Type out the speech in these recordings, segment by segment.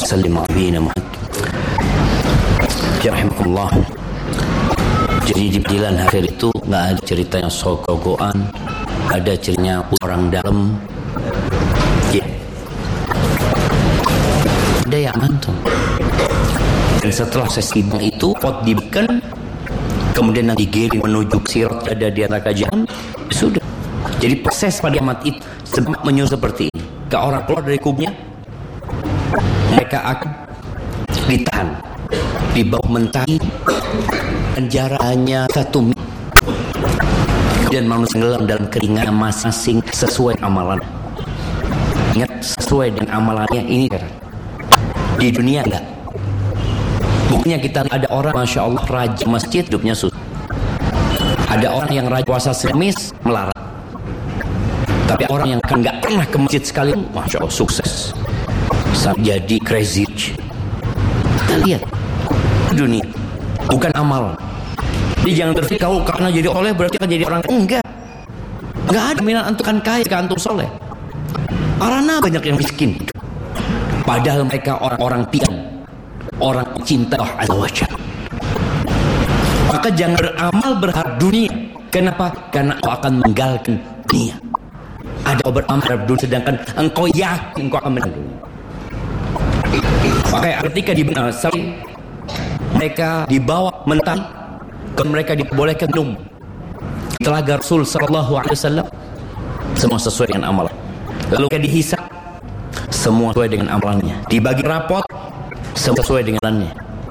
sallim ala nabiyina Muhammad. Rahimahullah. Jadi di pengadilan akhir itu nggak ada cerita yang sogogoan, ada ceritanya orang dalam. Ya. Ada yang mantung. Dan setelah sesi itu pot diberikan, kemudian nanti digiring menuju sirat ada di neraka jahanam. Sudah. Jadi proses pada kiamat itu sebab menyusul seperti ini. Ke orang keluar dari kubnya, mereka akan ditahan di bawah mentari, penjara hanya 1 menit, dan manusia tenggelam dalam keringat masing-masing sesuai amalan. Ingat, sesuai dengan amalannya ini kan. Di dunia enggak. Buktinya kita ada orang, masya Allah, rajin masjid hidupnya susah. Ada orang yang rajin puasa Kamis melarang. Tapi orang yang kan nggak pernah ke masjid sekali, masya Allah, sukses. Jadi crazy. Kita lihat dunia bukan amal. Jadi jangan berpikir kau karena jadi oleh berarti kan jadi orang. Enggak ada minat antum kan kaya, kan antum soleh. Karena banyak yang miskin, padahal mereka orang-orang pian, orang cinta Allah Azza wa Jalla. Maka jangan beramal berharap dunia. Kenapa? Karena kau akan meninggalkan dunia. Ada kau beramal berharap dunia sedangkan engkau yakin kau akan meninggalkan dunia. Maka ketika di mereka dibawa mentari, dan mereka dibolehkan minum di telaga Rasul sallallahu alaihi wasallam, semua sesuai dengan amalan. Lalu ketika dihisab, semua sesuai dengan amalannya. Dibagi rapot, semua sesuai dengan amalannya.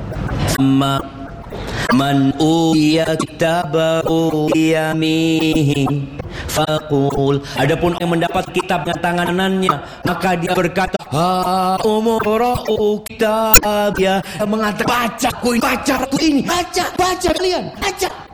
Man utiya kitabahu biyaminihi faqul, adapun yang mendapat kitab dengan tanganannya, maka dia berkata, ha umura'u kitab, ya mengatakan, baca kalian, baca